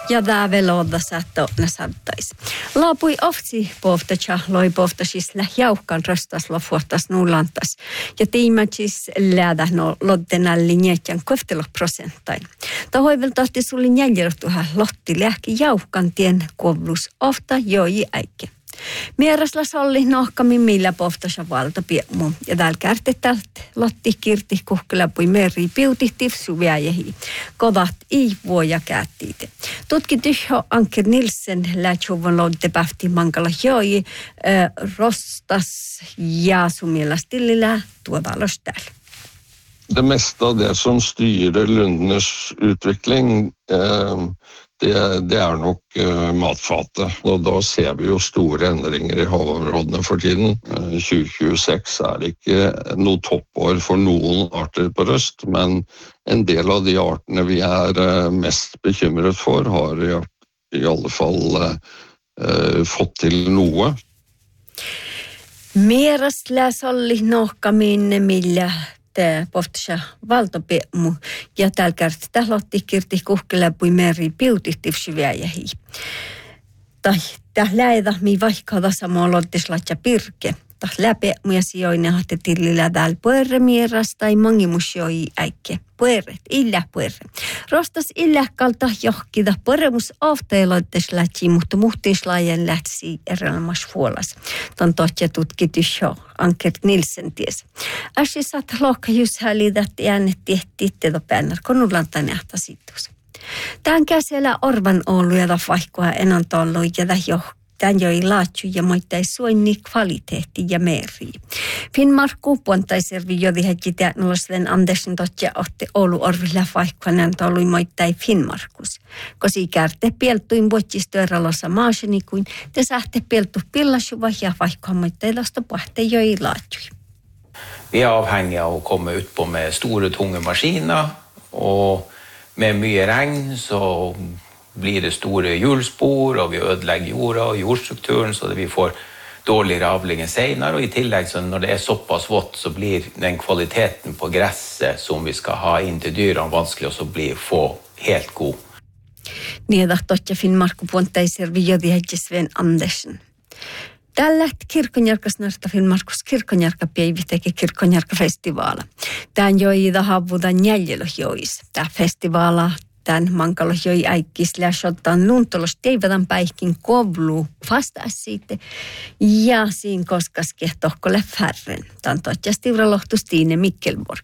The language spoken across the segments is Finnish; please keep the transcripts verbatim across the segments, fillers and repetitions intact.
ja tää veloda saatto ne sattais. Laapui oftsi povtacha loi povtasis lä jauhkan röstas lofuotas nuulantas ja tiimatsis läädä no loddenalli njetjan koftelo prosenttain. Tahoivel tahti sulli njäljertuha lotti lähki jauhkan tien kovlus ofta joi äikke. Mierasla solli nohkami millä poftasa valta piemu. Ja täällä kärtetältä lotti kirti kuhkelapui meri piutihtiv suviajehi. Kodat ei voi ja käättiite. Tutkityhjo Anker Nilsen lähtsuvon lodde pähti mankala joi äh, rostas ja sumilla stillillä tuovalos täällä. Det mesta av det som styrer lundenes utvikling eh, Det, det er nok uh, matfatet, og da ser vi jo store endringer i havområdene for tiden. Uh, tjue tjueseks er ikke noe toppår for noen arter på røst, men en del av de artene vi er uh, mest bekymret for har i, i alle fall uh, uh, fått til noe. Mieras läsolli nohkamin millä pohtsa valtopiemu ja täällä kärti tählotti kirti kuhkeläpui meri piutihtiv syviäjähi. Tai täh läidä mi vaikkada samoin lottislat ja pirke. Täh läpiemu ja sijoinen hahti tillillä täällä puerre mieras tai mangimus joi äikke. Puerret, illä puerre. Rostas illä kalta johkida pueremus afteiloittes lähtsi, mutta muhtiislajen lähtsi eräilmas vuolas. Ton tohtja tutkitus jo Anker Nilsen ties. Äsi saat lohka just hälidat äänet tiehtiitte to päänär, konulanta nähtä situs. Tän käsellä orvan ollut ja vaihkoa enan tollu ja jo Tän joi laatju ja moittai suonni kvaliteetti ja meri. Finnmarkku puontaiservi jodi heti täännolosven Andersen totja otti Oulu orvilla vaikkanen tolui moittai Finnmarkus. Kosi kärte pieltuin vuotistööralossa maaseni kuin te sähte pieltu pillasuva ja vaikka moittai lasta pohte joi laatju. Vi är avhängiga av att komma ut på med stora tunga maskiner och med mycket regn så blir det stora hjulspår och vi ödelägger jorda och jordstrukturen så att vi får dålig avling senare och i tillägg så när det är så pass vått så blir den kvaliteten på gräset som vi ska ha in till dyran vanskelig och så blir få helt god. Niitä totta Finnmarkku puontaiservi jodi heti Sven Andersen. Tällä kirkonjarkasnarta Finnmarkus kirkonjarkapäivä teki kirkonjarkafestivaala. Tän joi havudan jäljellä jois. Tää festivaala Tän mankalo joi äikkis läsottaan luntolos teivätän päihkin kovlu vastaa siitä. Ja siinä koskas kehtohkolle färren. Tän totjas tivralohtus Stine Mikkelborg.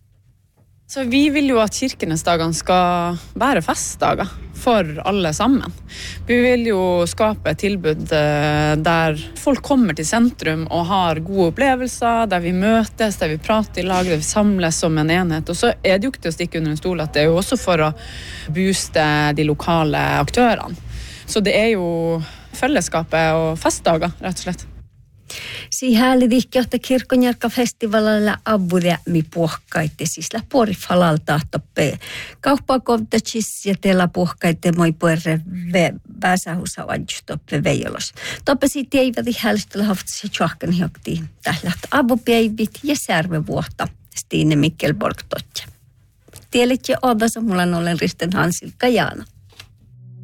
Så vi vill ju att kirkenesdagen ska være festdagar för alla sammen. Vi vill ju skapa ett tillbud där folk kommer till centrum och har gode upplevelser, där vi mötes, där vi pratar i lag, där vi samlas som en enhet. Och så är det ju inte att sticka under en stol att det är ju också för att boosta de lokala aktörerna. Så det är ju fällskapet och festdagar rätt och slett. Siihen liikkeelle kirkonjarkafestivalilla avuja mi puhkaitte sisla pori falalta toppe kauppaa kovtatsis ja teillä puhkaitte moi puerre väsähusa adjustoppe veijolos. Toppe siitä eivät ihällistellä haftasi tjohkan hioktiin tählät avupäivit ja särvevuotta Stine Mikkelborg totja. Tielet ja odassa mulla olen Risten Hansilka Jaana.